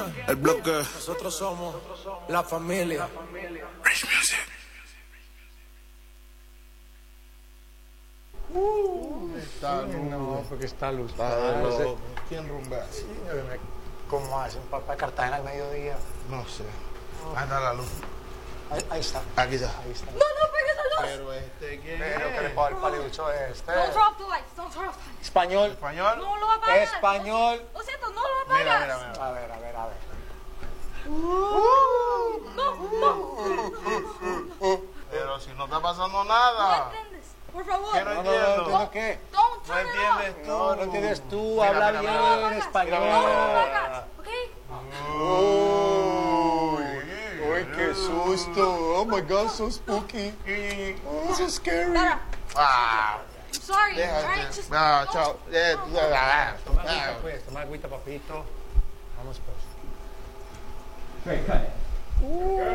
El bloque. Nosotros somos la familia. Rich Music. No, porque está luz. ¿Quién rumbea? Sí, ¿cómo hacen para Cartagena al mediodía? No sé. Ahí está la luz. Ahí está. Aquí está. Ahí está. No, no pegues la luz. Pero ¿quién Pero es? que le paga el paliducho este. Don't turn off the lights. Don't turn off the lights. Español. ¿Español? No lo apagas. Español. Lo siento, no lo apagas. Mira. A ver. Pero si no está pasando No nada. entiendes. Por favor. ¿Qué no No entiendo? entiendo qué. Don't No turn it entiendes off. tú. No entiendes tú. Mira, Habla mira, bien mira. No lo español. apagas, ¿ok? Uy, qué susto. Oh my God, so spooky. Oh, so scary. Lara, Ah, I'm sorry. All right, déjate. just No, don't- chao. Pues, toma agüita, papito. Vamos pues. Great, cut it.